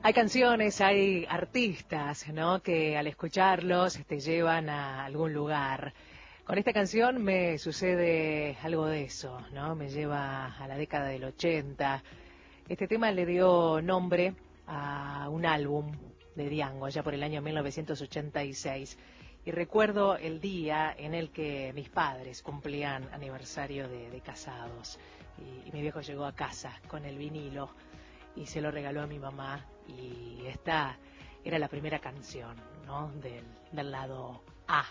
Hay canciones, hay artistas, ¿no?, que al escucharlos te llevan a algún lugar. Con esta canción me sucede algo de eso, ¿no? Me lleva a la década del 80. Este tema le dio nombre a un álbum de Diango, allá por el año 1986. Y recuerdo el día en el que mis padres cumplían aniversario de casados. Y mi viejo llegó a casa con el vinilo y se lo regaló a mi mamá. Y esta era la primera canción, ¿no?, del lado A.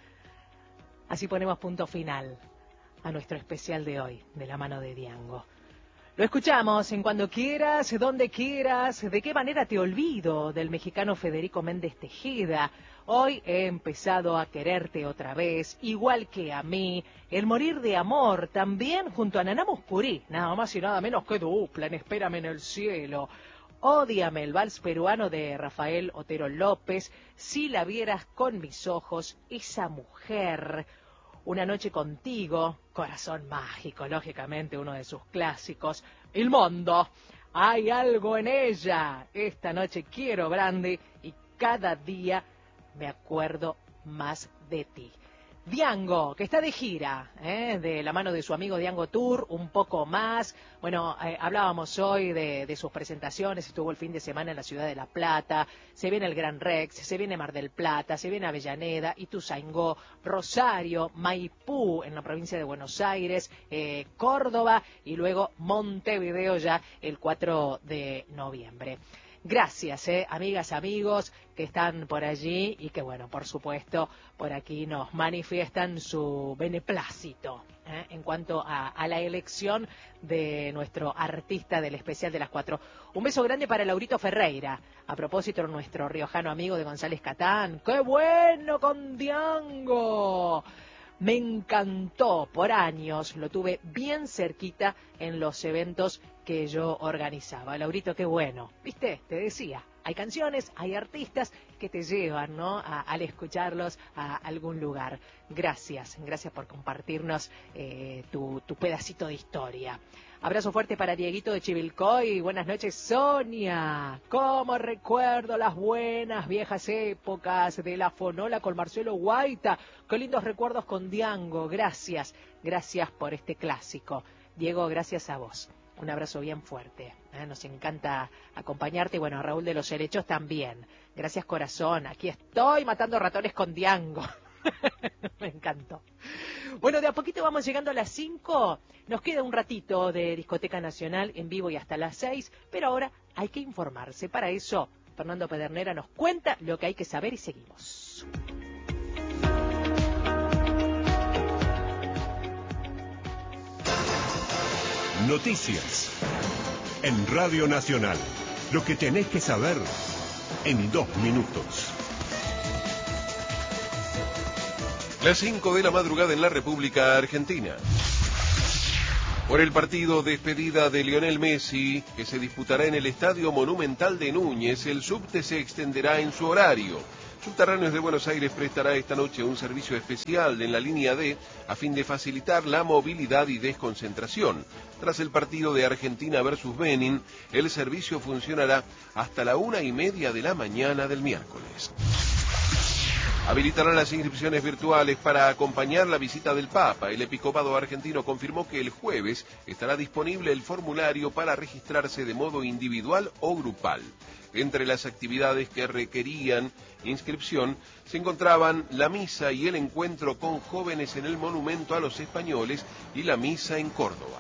Así ponemos punto final a nuestro especial de hoy, de la mano de Diango. Lo escuchamos en Cuando Quieras, Donde Quieras. ¿De qué manera te olvido? Del mexicano Federico Méndez Tejeda. Hoy he empezado a quererte otra vez, igual que a mí. El morir de amor, también junto a Naná Mouskouri. Nada más y nada menos que dupla en Espérame en el cielo. Ódiame, el vals peruano de Rafael Otero López. Si la vieras con mis ojos, esa mujer. Una noche contigo, Corazón mágico, lógicamente uno de sus clásicos. Il mondo, hay algo en ella. Esta noche quiero brandy y cada día me acuerdo más de ti. Diango, que está de gira, de la mano de su amigo Diango Tour, un poco más. Bueno, hablábamos hoy de sus presentaciones, estuvo el fin de semana en la ciudad de La Plata, se viene el Gran Rex, se viene Mar del Plata, se viene Avellaneda, Ituzaingó, Rosario, Maipú en la provincia de Buenos Aires, Córdoba y luego Montevideo ya el 4 de noviembre. Gracias, amigas, amigos que están por allí y que, bueno, por supuesto, por aquí nos manifiestan su beneplácito en cuanto a la elección de nuestro artista del especial de las 4. Un beso grande para Laurito Ferreira. A propósito, nuestro riojano amigo de González Catán. ¡Qué bueno con Diango! Me encantó, por años lo tuve bien cerquita en los eventos que yo organizaba. Laurito, qué bueno. ¿Viste? Te decía, hay canciones, hay artistas que te llevan, ¿no?, al escucharlos a algún lugar. Gracias, gracias por compartirnos tu pedacito de historia. Abrazo fuerte para Dieguito de Chivilcoy. Buenas noches, Sonia. Cómo recuerdo las buenas viejas épocas de la fonola con Marcelo Guaita. Qué lindos recuerdos con Diango. Gracias, gracias por este clásico. Diego, gracias a vos. Un abrazo bien fuerte. Nos encanta acompañarte. Y bueno, a Raúl de los Derechos también. Gracias, corazón. Aquí estoy matando ratones con Diango. Me encantó. Bueno, de a poquito vamos llegando a las 5. Nos queda un ratito de Discoteca Nacional en vivo y hasta las 6. Pero ahora hay que informarse. Para eso, Fernando Pedernera nos cuenta lo que hay que saber y seguimos. Noticias en Radio Nacional. Lo que tenés que saber en 2 minutos. Las 5 de la madrugada en la República Argentina. Por el partido despedida de Lionel Messi, que se disputará en el Estadio Monumental de Núñez, el subte se extenderá en su horario. Subterráneos de Buenos Aires prestará esta noche un servicio especial en la línea D a fin de facilitar la movilidad y desconcentración. Tras el partido de Argentina versus Benin, el servicio funcionará hasta la 1:30 de la mañana del miércoles. Habilitarán las inscripciones virtuales para acompañar la visita del Papa. El episcopado argentino confirmó que el jueves estará disponible el formulario para registrarse de modo individual o grupal. Entre las actividades que requerían inscripción se encontraban la misa y el encuentro con jóvenes en el Monumento a los Españoles y la misa en Córdoba.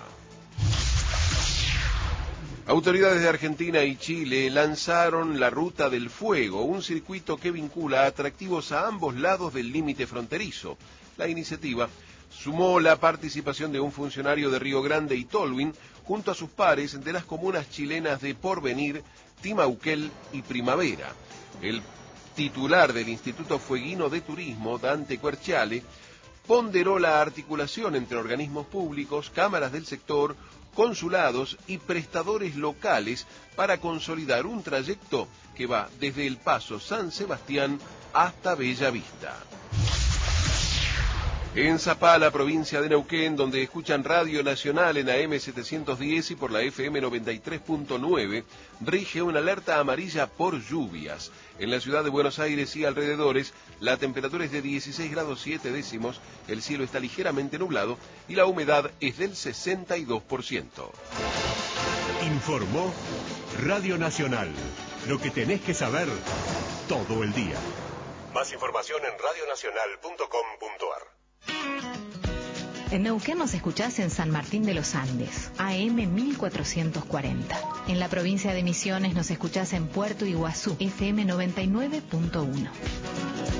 Autoridades de Argentina y Chile lanzaron la Ruta del Fuego, un circuito que vincula atractivos a ambos lados del límite fronterizo. La iniciativa sumó la participación de un funcionario de Río Grande y Tolwyn, junto a sus pares de las comunas chilenas de Porvenir, Timauquel y Primavera. El titular del Instituto Fueguino de Turismo, Dante Querciale, ponderó la articulación entre organismos públicos, cámaras del sector, consulados y prestadores locales para consolidar un trayecto que va desde el Paso San Sebastián hasta Bella Vista. En Zapala, provincia de Neuquén, donde escuchan Radio Nacional en AM 710 y por la FM 93.9, rige una alerta amarilla por lluvias. En la ciudad de Buenos Aires y alrededores, la temperatura es de 16 grados 7 décimos, el cielo está ligeramente nublado y la humedad es del 62%. Informó Radio Nacional. Lo que tenés que saber todo el día. Más información en radionacional.com.ar. En Neuquén nos escuchás en San Martín de los Andes, AM 1440. En la provincia de Misiones nos escuchás en Puerto Iguazú, FM 99.1.